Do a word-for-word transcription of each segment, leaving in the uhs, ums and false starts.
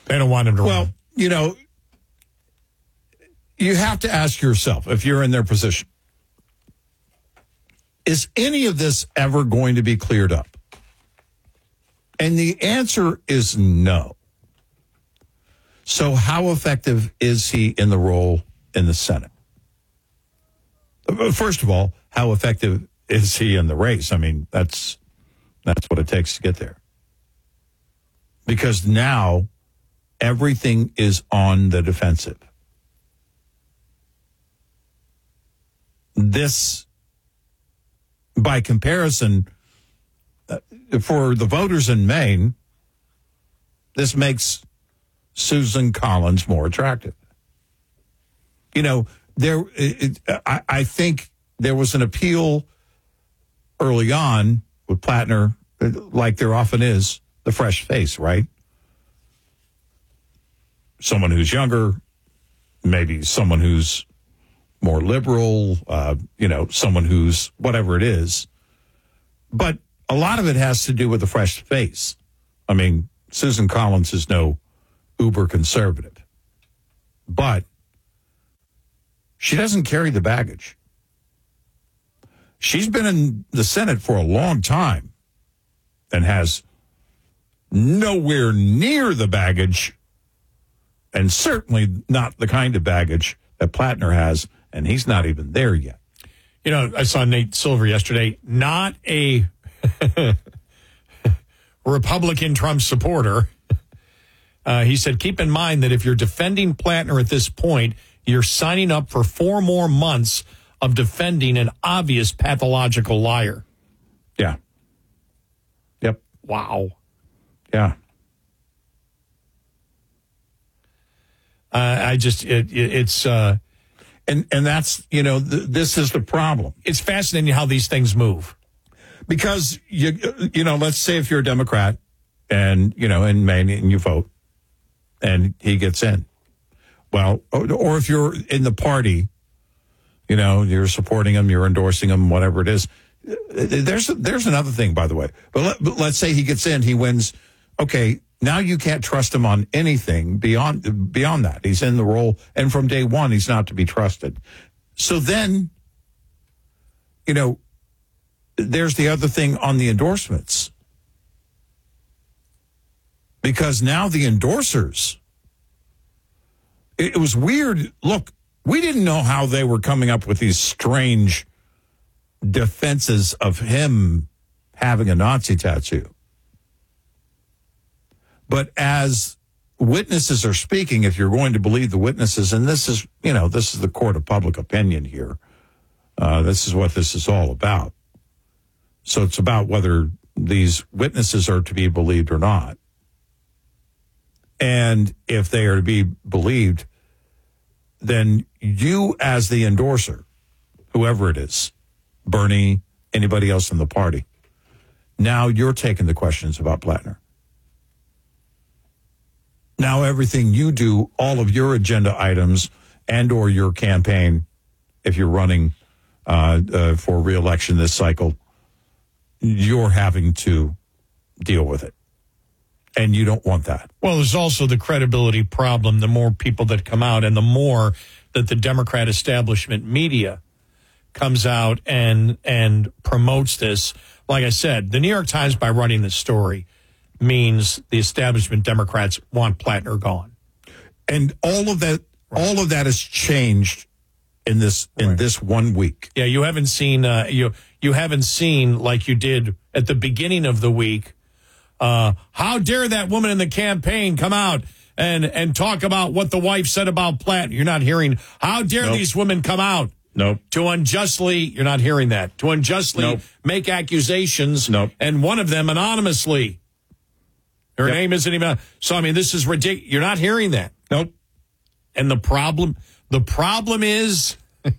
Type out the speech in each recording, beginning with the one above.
They don't want him to well, run. you know, you have to ask yourself, if you're in their position, is any of this ever going to be cleared up? And the answer is no. So how effective is he in the role in the Senate? First of all, how effective is he in the race? I mean, that's that's what it takes to get there. Because now everything is on the defensive. This, by comparison, uh, for the voters in Maine, this makes Susan Collins more attractive. You know, there. It, I, I think there was an appeal early on with Plattner, like there often is, the fresh face, right? Someone who's younger, maybe someone who's more liberal, uh, you know, someone who's whatever it is. But a lot of it has to do with the fresh face. I mean, Susan Collins is no uber conservative, but she doesn't carry the baggage. She's been in the Senate for a long time and has nowhere near the baggage, and certainly not the kind of baggage that Plattner has, and he's not even there yet. You know, I saw Nate Silver yesterday, not a Republican Trump supporter. Uh, he said, keep in mind that if you're defending Plattner at this point, you're signing up for four more months of defending an obvious pathological liar. Yeah. Yep. Wow. Yeah. Uh, I just, it, it, it's... Uh, and and that's, you know, th- this is the problem. It's fascinating how these things move. Because, you you know, let's say if you're a Democrat and, you know, in Maine and you vote and he gets in. Well, or, or if you're in the party, you know, you're supporting him, you're endorsing him, whatever it is. There's there's another thing, by the way. But, let, but let's say he gets in, he wins. Okay, now you can't trust him on anything beyond beyond that. He's in the role, and from day one, he's not to be trusted. So then, you know, there's the other thing on the endorsements. Because now the endorsers, it, it was weird. Look, we didn't know how they were coming up with these strange defenses of him having a Nazi tattoo. But as witnesses are speaking, if you're going to believe the witnesses, and this is, you know, this is the court of public opinion here. Uh, this is what this is all about. So it's about whether these witnesses are to be believed or not. And if they are to be believed, then you as the endorser, whoever it is, Bernie, anybody else in the party, now you're taking the questions about Plattner. Now everything you do, all of your agenda items and or your campaign, if you're running uh, uh, for re-election this cycle, you're having to deal with it. And you don't want that. Well, there's also the credibility problem. The more people that come out and the more that the Democrat establishment media comes out and and promotes this. Like I said, the New York Times, by running this story, means the establishment Democrats want Plattner gone. And all of that, right. all of that has changed in this in right. this one week. Yeah, you haven't seen uh, you you haven't seen like you did at the beginning of the week. Uh, how dare that woman in the campaign come out and and talk about what the wife said about Plattner? You're not hearing. How dare nope. these women come out? Nope. To unjustly, you're not hearing that. To unjustly nope. make accusations. Nope. And one of them anonymously. Her yep. name isn't even. So, I mean, this is ridiculous. You're not hearing that. Nope. And the problem, the problem is,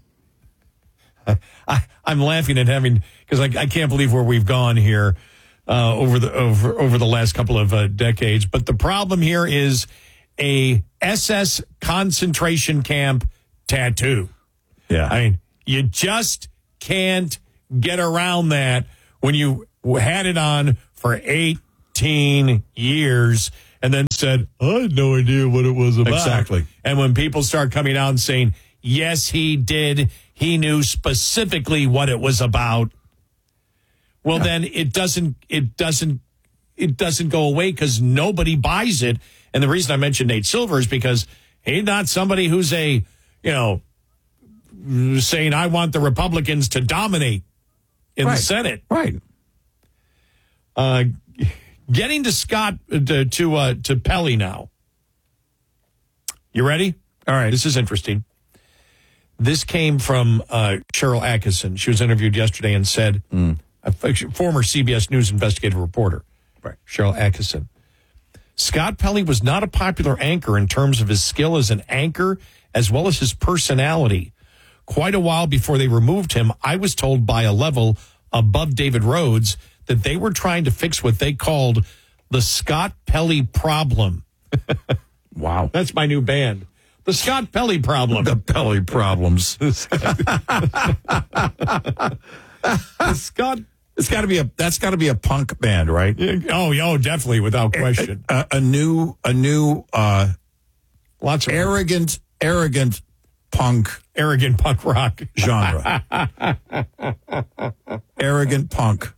I, I'm laughing at having, because I, I can't believe where we've gone here uh, over the over over the last couple of uh, decades. But the problem here is a S S concentration camp tattoo. Yeah. I mean, you just can't get around that when you had it on for eighteen years and then said, I had no idea what it was about. Exactly. And when people start coming out and saying, yes, he did, he knew specifically what it was about, well, yeah. then it doesn't, it doesn't, it doesn't go away because nobody buys it. And the reason I mentioned Nate Silver is because he's not somebody who's a, you know, saying, I want the Republicans to dominate in right. the Senate. Right. Uh, getting to Scott, uh, to, to, uh, to Pelley now. You ready? All right. This is interesting. This came from uh, Cheryl Atkinson. She was interviewed yesterday and said, mm. a former C B S News investigative reporter, right. Cheryl Atkinson. Scott Pelley was not a popular anchor in terms of his skill as an anchor as well as his personality. Quite a while before they removed him, I was told by a level above David Rhodes that they were trying to fix what they called the Scott Pelley problem. Wow. That's my new band. The Scott Pelley problem. The Pelley problems. the Scott. It's got to be a. That's got to be a punk band, right? Oh, oh, definitely, without question. A, a, a new, a new, uh, lots of arrogant, arrogant punk, arrogant punk rock genre. Arrogant punk.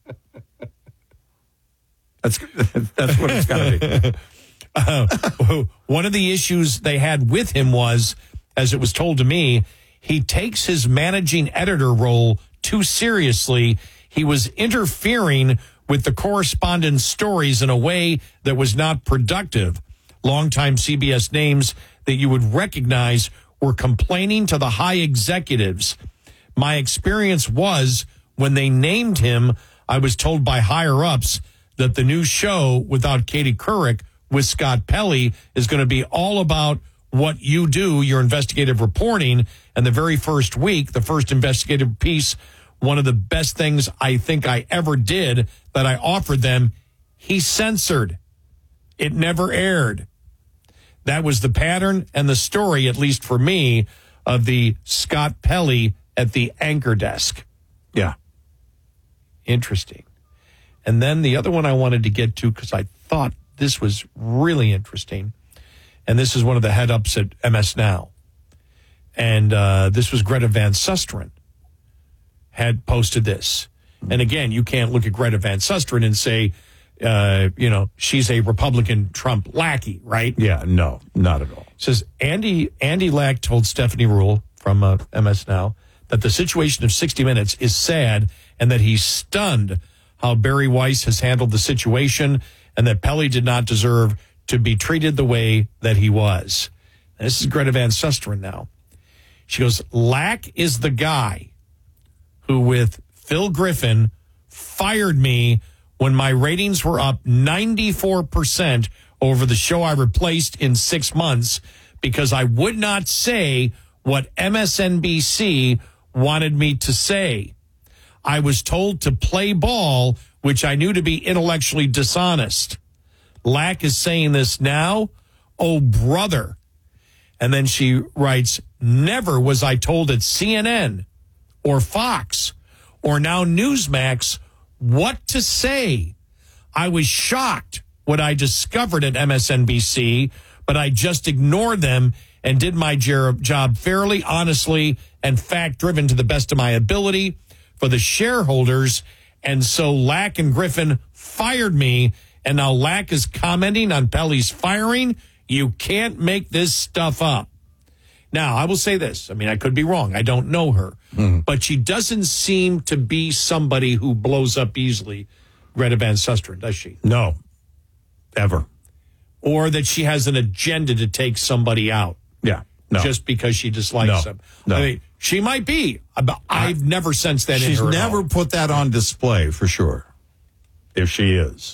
That's that's what it's got to be. Uh, one of the issues they had with him was, as it was told to me, he takes his managing editor role too seriously. He was interfering with the correspondence stories in a way that was not productive. Longtime C B S names that you would recognize were complaining to the high executives. My experience was when they named him, I was told by higher-ups that the new show without Katie Couric with Scott Pelley is going to be all about what you do, your investigative reporting. And the very first week, the first investigative piece, one of the best things I think I ever did that I offered them, he censored. It never aired. That was the pattern and the story, at least for me, of the Scott Pelley at the anchor desk. Yeah. Interesting. And then the other one I wanted to get to, because I thought this was really interesting, and this is one of the head-ups at M S Now. And uh, this was Greta Van Susteren had posted this. And again, you can't look at Greta Van Susteren and say, uh, you know, she's a Republican Trump lackey, right? Yeah, no, not at all. It says, Andy, Andy Lack told Stephanie Ruhle from uh, M S Now that the situation of sixty minutes is sad and that he's stunned how Barry Weiss has handled the situation and that Pelley did not deserve to be treated the way that he was. And this is Greta Van Susteren now. She goes, Lack is the guy who, with Phil Griffin, fired me when my ratings were up ninety-four percent over the show I replaced in six months because I would not say what M S N B C wanted me to say. I was told to play ball, which I knew to be intellectually dishonest. Lack is saying this now. Oh, brother. And then she writes, never was I told at C N N or Fox or now Newsmax what to say. I was shocked what I discovered at M S N B C, but I just ignored them and did my job fairly, honestly, and fact-driven to the best of my ability for the shareholders. And so Lack and Griffin fired me, and now Lack is commenting on Pelley's firing. You can't make this stuff up. Now, I will say this. I mean, I could be wrong. I don't know her. Mm. But she doesn't seem to be somebody who blows up easily, Greta Van Susteren, does she? No, ever. Or that she has an agenda to take somebody out. Yeah, no. Just because she dislikes no. them. No. I mean, she might be. I've never sensed that in her. She's at never all. put that on display, for sure, if she is.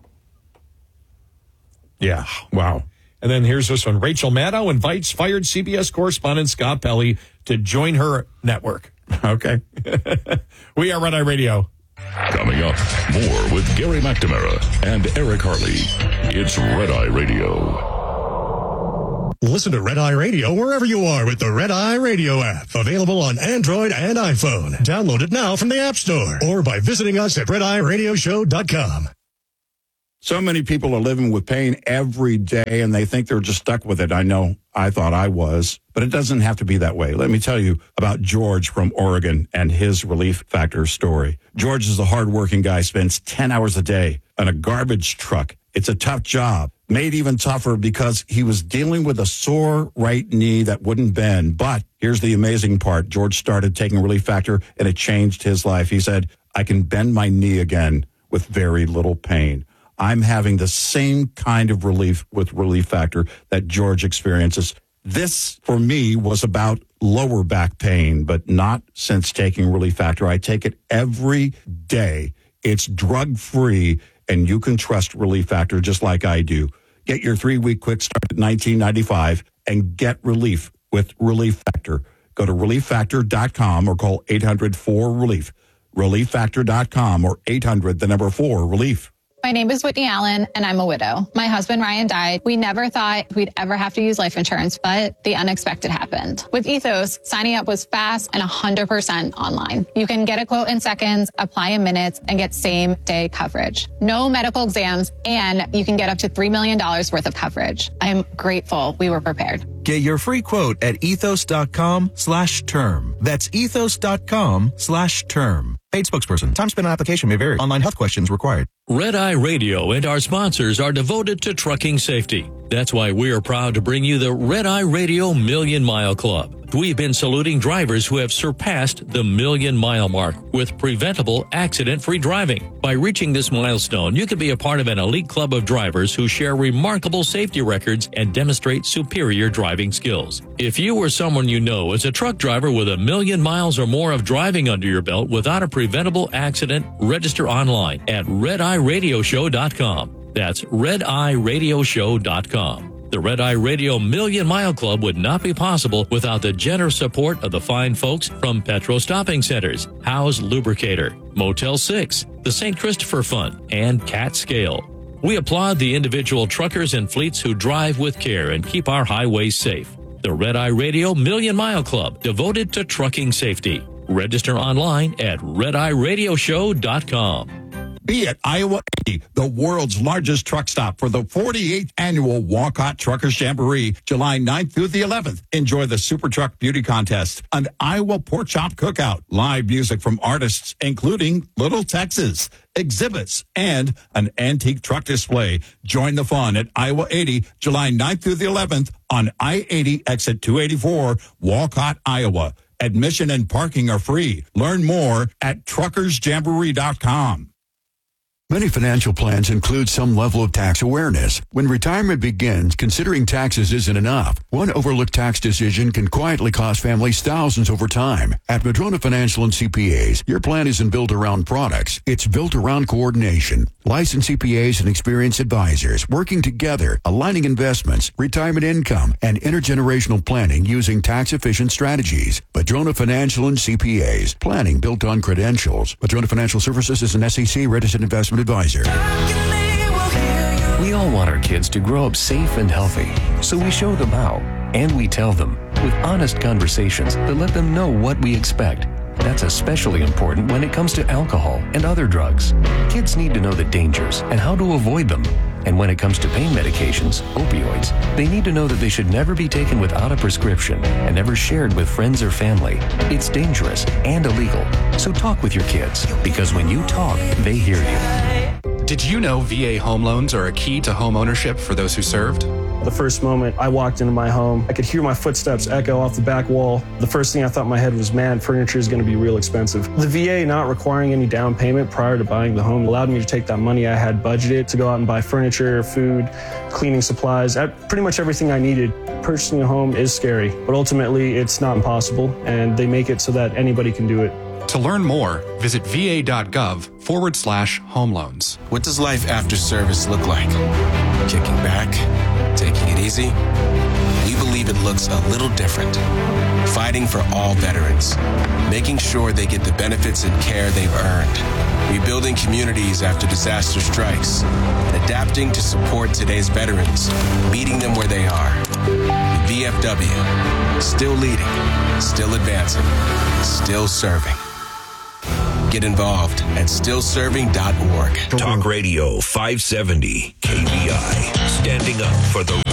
Yeah, wow. And then here's this one. Rachel Maddow invites fired C B S correspondent Scott Pelley to join her network. Okay. We are Red Eye Radio. Coming up, more with Gary McNamara and Eric Harley. It's Red Eye Radio. Listen to Red Eye Radio wherever you are with the Red Eye Radio app. Available on Android and iPhone. Download it now from the App Store or by visiting us at red eye radio show dot com. So many people are living with pain every day, and they think they're just stuck with it. I know I thought I was, but it doesn't have to be that way. Let me tell you about George from Oregon and his Relief Factor story. George is a hardworking guy, spends ten hours a day on a garbage truck. It's a tough job, made even tougher because he was dealing with a sore right knee that wouldn't bend. But here's the amazing part. George started taking Relief Factor, and it changed his life. He said, I can bend my knee again with very little pain. I'm having the same kind of relief with Relief Factor that George experiences. This, for me, was about lower back pain, but not since taking Relief Factor. I take it every day. It's drug-free, and you can trust Relief Factor just like I do. Get your three-week quick start at nineteen ninety-five and get relief with Relief Factor. Go to relief factor dot com or call eight hundred four relief. relief factor dot com or eight hundred, the number four, relief. My name is Whitney Allen, and I'm a widow. My husband, Ryan, died. We never thought we'd ever have to use life insurance, but the unexpected happened. With Ethos, signing up was fast and one hundred percent online. You can get a quote in seconds, apply in minutes, and get same-day coverage. No medical exams, and you can get up to three million dollars worth of coverage. I'm grateful we were prepared. Get your free quote at ethos.com slash term. That's ethos.com slash term. Paid spokesperson. Time spent on application may vary. Online health questions required. Red Eye Radio and our sponsors are devoted to trucking safety. That's why we are proud to bring you the Red Eye Radio Million Mile Club. We've been saluting drivers who have surpassed the million mile mark with preventable accident-free driving. By reaching this milestone, you can be a part of an elite club of drivers who share remarkable safety records and demonstrate superior driving skills. If you or someone you know is a truck driver with a million miles or more of driving under your belt without a preventable accident, register online at red eye radio show dot com. That's red eye radio show dot com. The Red Eye Radio Million Mile Club would not be possible without the generous support of the fine folks from Petro Stopping Centers, Howe's Lubricator, Motel six, the Saint Christopher Fund, and Cat Scale. We applaud the individual truckers and fleets who drive with care and keep our highways safe. The Red Eye Radio Million Mile Club, devoted to trucking safety. Register online at red eye radio show dot com. Be at Iowa eighty, the world's largest truck stop for the forty-eighth annual Walcott Truckers Jamboree, July ninth through the eleventh. Enjoy the Super Truck Beauty Contest, an Iowa Pork Chop Cookout, live music from artists including Little Texas, exhibits, and an antique truck display. Join the fun at Iowa eighty, July ninth through the eleventh on I eighty exit two eighty-four, Walcott, Iowa. Admission and parking are free. Learn more at truckers jamboree dot com. Many financial plans include some level of tax awareness. When retirement begins, considering taxes isn't enough. One overlooked tax decision can quietly cost families thousands over time. At Madrona Financial and C P As, your plan isn't built around products. It's built around coordination. Licensed C P As and experienced advisors working together, aligning investments, retirement income, and intergenerational planning using tax-efficient strategies. Madrona Financial and C P As. Planning built on credentials. Madrona Financial Services is an S E C registered investment advisor. We all want our kids to grow up safe and healthy, so we show them how, and we tell them with honest conversations that let them know what we expect. That's especially important when it comes to alcohol and other drugs. Kids need to know the dangers and how to avoid them. And when it comes to pain medications, opioids, they need to know that they should never be taken without a prescription and never shared with friends or family. It's dangerous and illegal. So talk with your kids, because when you talk, they hear you. Did you know V A home loans are a key to home ownership for those who served? The first moment I walked into my home, I could hear my footsteps echo off the back wall. The first thing I thought in my head was, man, furniture is going to be real expensive. The V A not requiring any down payment prior to buying the home allowed me to take that money I had budgeted to go out and buy furniture, food, cleaning supplies, pretty much everything I needed. Purchasing a home is scary, but ultimately it's not impossible, and they make it so that anybody can do it. To learn more, visit va.gov forward slash home loans. What does life after service look like? Kicking back? Taking it easy? We believe it looks a little different. Fighting for all veterans. Making sure they get the benefits and care they've earned. Rebuilding communities after disaster strikes. And adapting to support today's veterans. Meeting them where they are. V F W. Still leading. Still advancing. Still serving. get involved at still serving dot org. Talk Radio five seventy K V I. Standing up for the